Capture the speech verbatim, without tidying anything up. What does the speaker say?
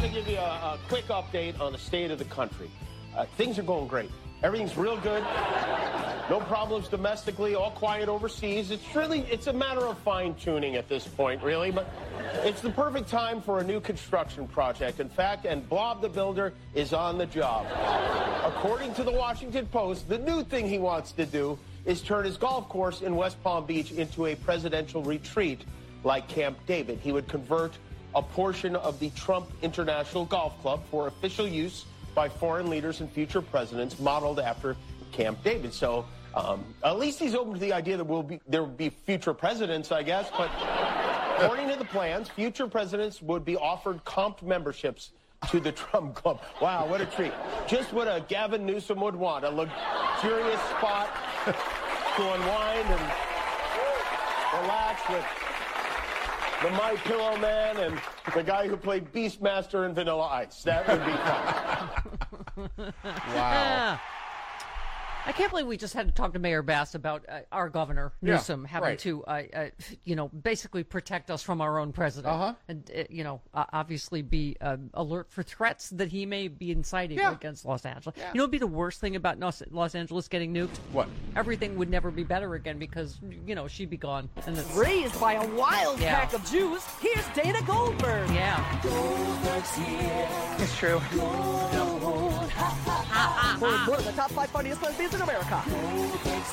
to give you a, a quick update on the state of the country. Uh, things are going great. Everything's real good. No problems domestically, all quiet overseas. It's really, it's a matter of fine-tuning at this point, really. But it's the perfect time for a new construction project. In fact, and Bob the Builder is on the job. According to the Washington Post, the new thing he wants to do is turn his golf course in West Palm Beach into a presidential retreat like Camp David. He would convert a portion of the Trump International Golf Club for official use by foreign leaders and future presidents, modeled after Camp David. So um, at least he's open to the idea that we'll be, there will be future presidents, I guess. But according to the plans, future presidents would be offered comped memberships to the Trump Club. Wow, what a treat. Just what a Gavin Newsom would want, a luxurious spot to unwind and relax with the My Pillow Man and the guy who played Beastmaster in Vanilla Ice. That would be fun. Wow. I can't believe we just had to talk to Mayor Bass about uh, our governor, Newsom, yeah, having right. to, uh, uh, you know, basically protect us from our own president. Uh-huh. And, uh, you know, uh, obviously be uh, alert for threats that he may be inciting yeah. against Los Angeles. Yeah. You know what would be the worst thing about Los, Los Angeles getting nuked? What? Everything would never be better again because, you know, she'd be gone. And it's, Raised by a wild Yeah. pack of Jews, here's Dana Goldberg. yeah. It's true. One of the top five funniest lesbians in America.